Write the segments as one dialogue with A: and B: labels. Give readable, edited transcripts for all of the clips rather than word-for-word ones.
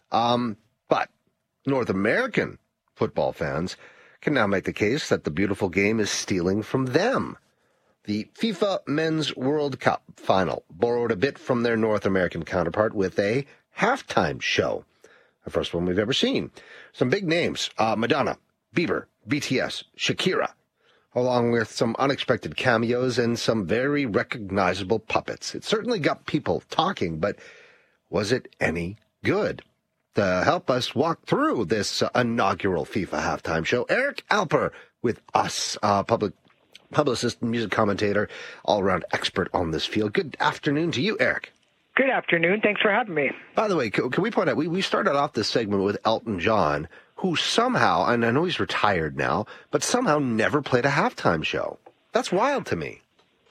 A: But North American football fans can now make the case that the beautiful game is stealing from them. The FIFA Men's World Cup final borrowed a bit from their North American counterpart with a halftime show, the first one we've ever seen. Some big names, Madonna, Bieber, BTS, Shakira, along with some unexpected cameos and some very recognizable puppets. It certainly got people talking, but was it any good? To help us walk through this inaugural FIFA halftime show, Eric Alper with us, publicist, music commentator, all-around expert on this field. Good afternoon to you, Eric.
B: Good afternoon. Thanks for having me.
A: By the way, can we point out, we started off this segment with Elton John, who somehow, and I know he's retired now, but somehow never played a halftime show. That's wild to me.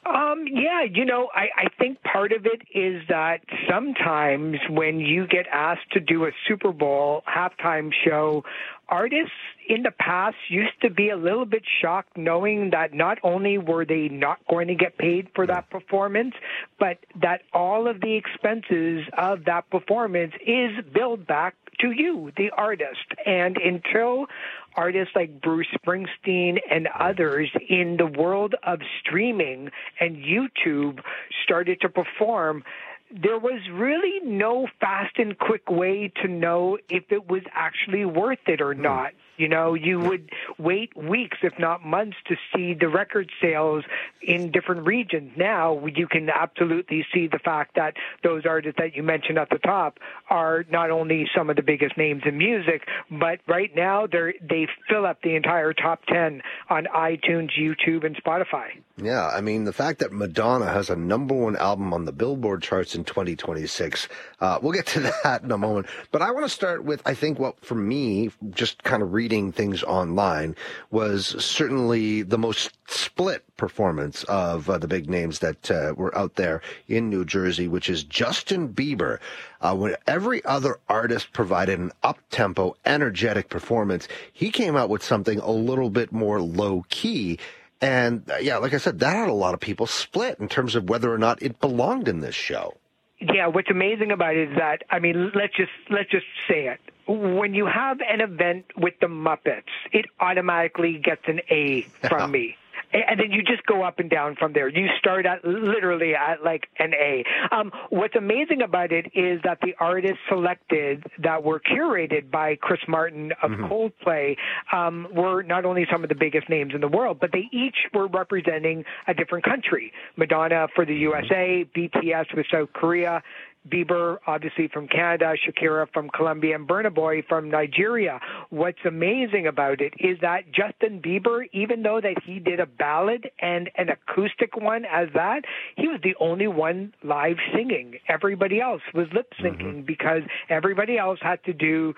B: Yeah, I think part of it is that sometimes when you get asked to do a Super Bowl halftime show, artists in the past used to be a little bit shocked knowing that not only were they not going to get paid for that performance, but that all of the expenses of that performance is billed back to you, the artist. And until artists like Bruce Springsteen and others in the world of streaming and YouTube started to perform, there was really no fast and quick way to know if it was actually worth it or not. You would wait weeks, if not months, to see the record sales in different regions. Now you can absolutely see the fact that those artists that you mentioned at the top are not only some of the biggest names in music, but right now they fill up the entire top 10 on iTunes, YouTube, and Spotify.
A: Yeah, I mean, the fact that Madonna has a #1 album on the Billboard charts in 2026, we'll get to that in a moment. But I want to start with, I think, what for me, just kind of reading things online, was certainly the most split performance of the big names that were out there in New Jersey, which is Justin Bieber. When every other artist provided an up-tempo, energetic performance, he came out with something a little bit more low-key. And yeah, like I said, that had a lot of people split in terms of whether or not it belonged in this show.
B: Yeah, what's amazing about it is that, I mean, let's just say it. When you have an event with the Muppets, it automatically gets an A from me. And then you just go up and down from there. You start literally at like an A. What's amazing about it is that the artists selected that were curated by Chris Martin of Coldplay were not only some of the biggest names in the world, but they each were representing a different country. Madonna for the USA, BTS with South Korea, Bieber, obviously from Canada, Shakira from Colombia, and Burna Boy from Nigeria. What's amazing about it is that Justin Bieber, even though that he did a ballad and an acoustic one as that, he was the only one live singing. Everybody else was lip syncing because everybody else had to do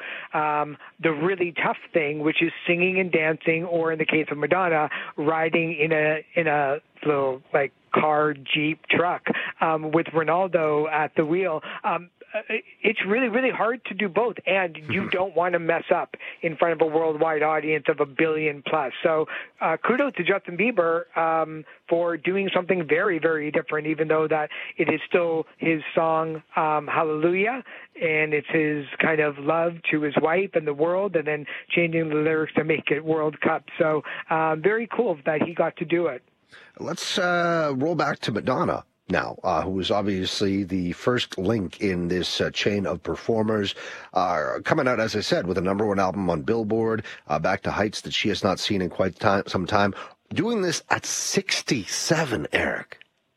B: the really tough thing, which is singing and dancing, or in the case of Madonna, riding in a little like car, Jeep, truck with Ronaldo at the wheel. It's really, really hard to do both, and you don't want to mess up in front of a worldwide audience of 1 billion plus. So kudos to Justin Bieber for doing something very, very different, even though that it is still his song, Hallelujah, and it's his kind of love to his wife and the world, and then changing the lyrics to make it World Cup. So very cool that he got to do it.
A: Let's roll back to Madonna now, who was obviously the first link in this chain of performers, coming out, as I said, with a #1 album on Billboard, back to heights that she has not seen in quite some time. Doing this at 67, Eric.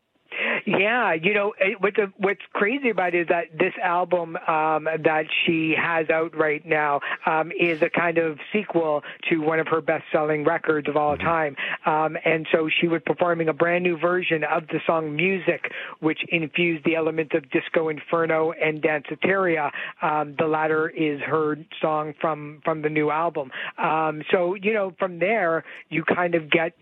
B: Yeah, what's crazy about it is that this album that she has out right now is a kind of sequel to one of her best-selling records of all time. And so she was performing a brand new version of the song Music, which infused the elements of Disco Inferno and Danceteria. The latter is her song from the new album. So, from there, you kind of get,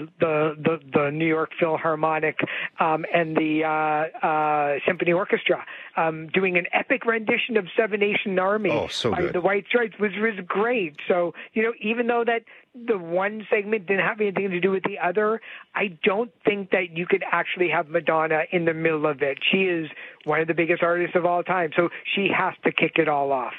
B: the New York Philharmonic and the Symphony Orchestra doing an epic rendition of Seven Nation Army by the White Stripes, which was great. So, even though that the one segment didn't have anything to do with the other, I don't think that you could actually have Madonna in the middle of it. She is one of the biggest artists of all time, so she has to kick it all off.